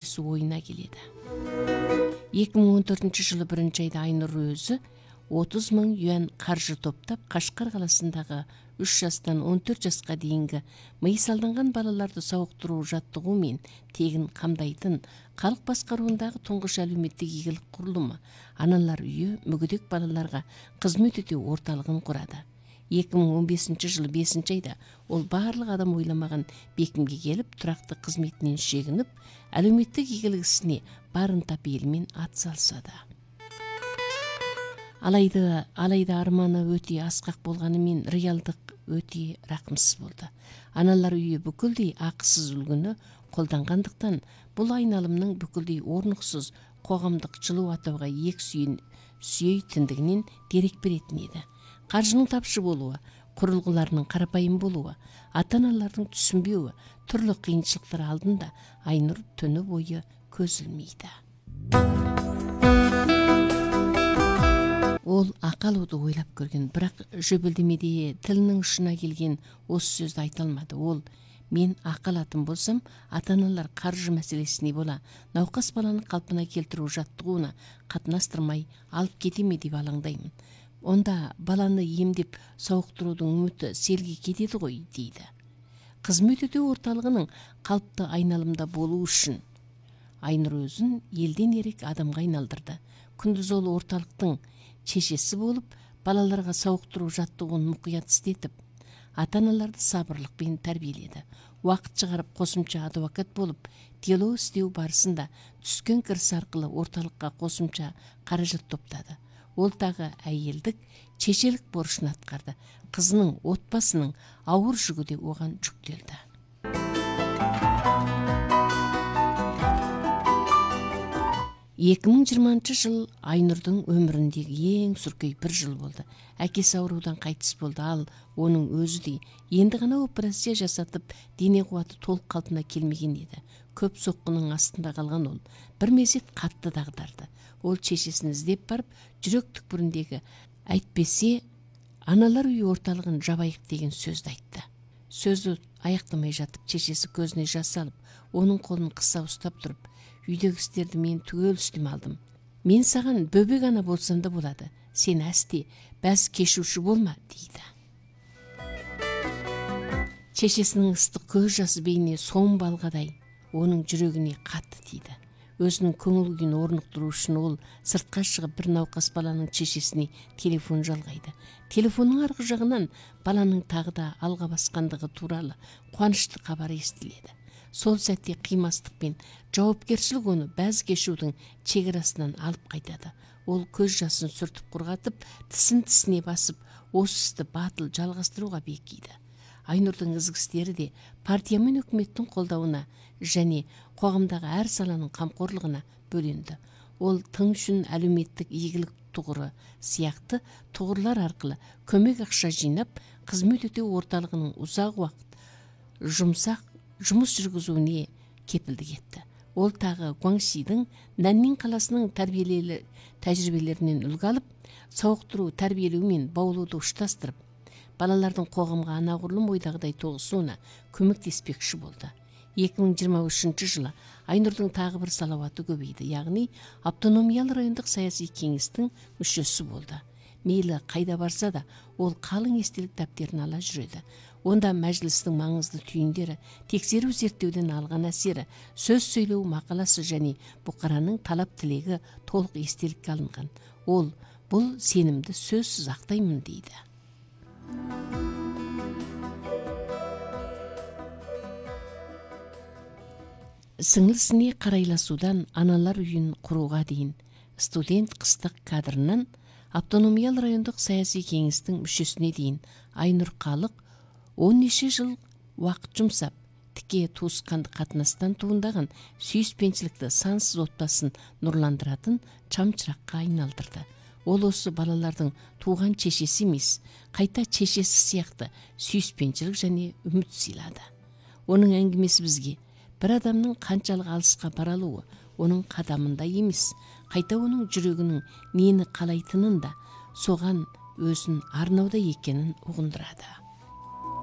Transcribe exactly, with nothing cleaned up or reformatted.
көбісі ойына келеді. эки миң он төртүнчү жылы биринчи айда Айнур өзү отуз миң юан каржы топтап, Кашкар каласындагы үч жастан он төрт жашка дейинги мыйсалданган балаларды сауктуруу жаттыгуу менен тегин камдайтын калк башкаруундагы туңгуш әлеуметтик ийгилик курулуму Аналар үйү мүгүдүк балаларга кызмат этүү орталыгын курады. эки миң он бешинчи жылы бешинчи айда ол барлык адам ойламаган бекимге келип, туракты кызметинен шегинип, әлеуметтик ийгилик исине барын тапел менен ат салышады. Алайда, алайда арманы өтө аскак болгону менен реалдык өтө ракымсыз болду. Аналар үйү бүкүлдөй акысыз үлгүнү колдонгондуктан бул айналымдын бүкүлдөй орнуксуз коомдук жылуу атауга эк сүйүн сүйөйтүндүгүнөн дерек беретін еді. Каржының тапшы болуы, курулгуларынын карапайым болуы, ата-аналардын түсүнбөүү, түрлүү кыйынчылыктар алдында Айнур түнү бою көз илмейди. Ол акалууду ойлап көргөн, бирок жөбөлдемеде тилинин ушуна келген осы сөздү айта алмады. Ол: мен акалатын болсам, ата-аналар каржы маселесине бола наукас баланы калпына келтирүү жаттыгууна катнаштырмай алып кетеме деп алаңдаймын. Онда баланы эмдеп сауктуруудун үмүтү селге кетеди ғой, дейди. Кызмат этүү орталыгынын калыптуу айналымда болуу үчүн Айнур өзүн элден эрек адамга айналдырды. Күндүз ол орталыктын чечеси болуп, балаларга сауктуруу жаттыгуун мукуят иштетип, ата-аналарды сабырлык менен тарбиеледи. Убакыт чыгарып косумча адвокат болуп, дело иштөө барысында түскөн кирис аркылы орталыкка косумча каражат топтады. Ол тагы айелдик, чечелик борушун аткарды. Кызынын отбасынын ауыр жүгү де оган жүктөлдү. эки миң жыйырманчы жыл Айнурдун өмүрүндөгү эң сүркөй бир жыл болду. Акеси аурудан кайтыс болду. Ал онун өзү энди гана операция жасатып, дене кубаты толук калпына келмеген эди. Көп соккунун астында калган ол бир мезет катты дагдарды. Ол чечесин издеп барып, жүрөк түкпүрүндөгү айтпесе аналар үйү орталыгын жабайык деген сөздү айтты. Сөздү аяктамай жатып, чечеси көзүнө жаш салып, онун колун кыса устап туруп: үйдөгү иштерди мен түгөл үстүмө алдым. Мен саган бөбөк ана болсам да болады. Сен асти бәз кешүүчү болма, дейди. Чечесинин ыстык көз жасы бейне сом балгадай онун жүрөгүнө катты тийди. Өзүнүн көңүл күйүн орнуктуруу үчүн ол сыртка чыгып бир наукас баланын чечесине телефон жалгайды. Телефондун аркы жагынан баланын тагыда алга баскандыгы тууралуу кубанычтуу кабар эстиледи. Сол сәтте кыймастыкпен жоопкерчилик ону бәз кешүүдүн чегерасынан алып кайтады. Ол көз жасын сүртүп кургатып, тисин тисине басып, осы істі батыл жалғастыруға бекиді. Айнурдун ызык иштери де партия мен өкмөттүн колдоуна және коомдогу әр саланын камкорлугуна бөлүндү. Ол тың үчүн әлеуметтик ийгилик тугуру сыяктуу тугурлар аркылуу көмөк акча жыйнап, кызмат этүү орталыгынын узак убакыт жумсак жумуш жүргүзүүнү кепилдик этти. Ол тагы Гуаңшидин Наннин каласынын тарбиелелер тажрыйбелеринен үлгү алып, сауктуруу, тарбиелөө менен баулууду ушташтырып, балалардын коомго анагурлум ойдагыдай тогусууна көмөктеспекчи болду. эки миң жыйырма үчүнчү жылы Айнурдун тагы бир салаваты көбөйдү, ягни автономиялык райондук саясий кеңештин мүчөсү болду. Мейли кайда барса да, ол калың эстелик даптерин ала жүрөдү. Онда мәжлистин маңызды түйүндөрү, текшерүү зерттөөдөн алган асери, сөз сөйлөө макаласы және букаранын талап тилеги толук эстеликке алынган. Ол бул сенимди сөзсүз актаймын дейди. Сыңлысыне карайласуудан аналар үйүн курууга дейин студент кыстык кадрынан автономиялык райондук саясий кеңештин мүчөсүнө дейин Айнур Калык он нече жыл убакыт жумсап, тике туускандык катнашtan туундаган сүйүспенчиликти сансыз отбасын нурландыратын чамчыракка айналдырды. Ол осы балалардын тууган чечеси эмес, кайта чечеси сыяктуу сүйүспенчилик және үмүт сыйлады. Онун әңгимеси бизге бир адамдын канчалык алыска бара алуу онун кадамында эмес, кайта онун жүрөгүнүн нени каалайтынын да, соган өзүн арноодо экенин угундурады.